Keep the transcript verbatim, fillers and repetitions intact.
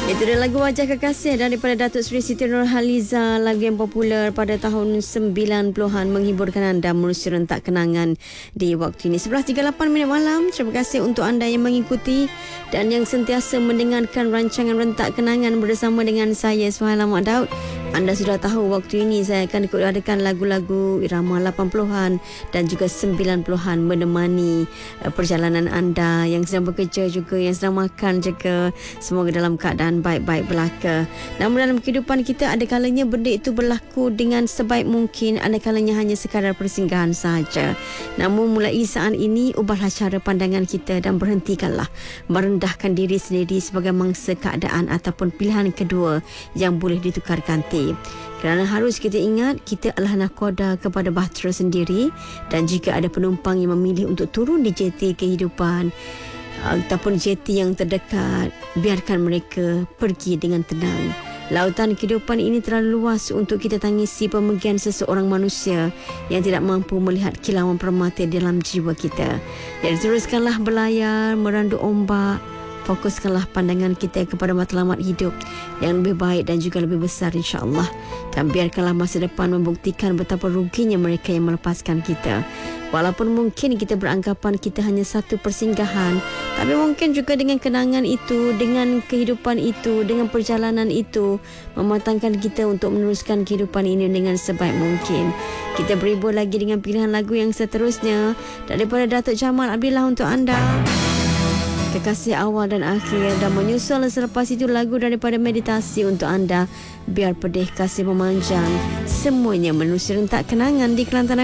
Itu dia lagu Wajah Kekasih daripada Datuk Seri Siti Nurhaliza, lagu yang popular pada tahun sembilan puluhan, menghiburkan anda menerusi rentak kenangan di waktu ini. sebelas tiga puluh lapan minit malam. Terima kasih untuk anda yang mengikuti dan yang sentiasa mendengarkan rancangan Rentak Kenangan bersama dengan saya, Suhaila Mak Daud. Anda sudah tahu waktu ini saya akan adakan lagu-lagu irama lapan puluhan dan juga sembilan puluhan menemani uh, perjalanan anda yang sedang bekerja juga, yang sedang makan juga. Semoga dalam keadaan baik-baik belaka. Namun dalam kehidupan kita ada kalanya benda itu berlaku dengan sebaik mungkin, ada kalanya hanya sekadar persinggahan sahaja. Namun mulai saat ini ubahlah cara pandangan kita dan berhentikanlah merendahkan diri sendiri sebagai mangsa keadaan ataupun pilihan kedua yang boleh ditukar ganti. Kerana harus kita ingat, kita adalah nahkoda kepada bahtera sendiri, dan jika ada penumpang yang memilih untuk turun di jeti kehidupan ataupun jeti yang terdekat, biarkan mereka pergi dengan tenang. Lautan kehidupan ini terlalu luas untuk kita tangisi pemergian seseorang manusia yang tidak mampu melihat kilauan permata dalam jiwa kita. Jadi teruskanlah berlayar, merandu ombak. Fokuskanlah pandangan kita kepada matlamat hidup yang lebih baik dan juga lebih besar, insya-Allah. Dan biarkanlah masa depan membuktikan betapa ruginya mereka yang melepaskan kita. Walaupun mungkin kita beranggapan kita hanya satu persinggahan, tapi mungkin juga dengan kenangan itu, dengan kehidupan itu, dengan perjalanan itu, mematangkan kita untuk meneruskan kehidupan ini dengan sebaik mungkin. Kita beribu lagi dengan pilihan lagu yang seterusnya daripada Datuk Jamal Abdillah untuk anda. Kekasih awal dan akhir, dan menyusul selepas itu lagu daripada Meditasi untuk anda. Biar pedih kasih memanjang, semuanya menerusi rentak kenangan di Kelantan.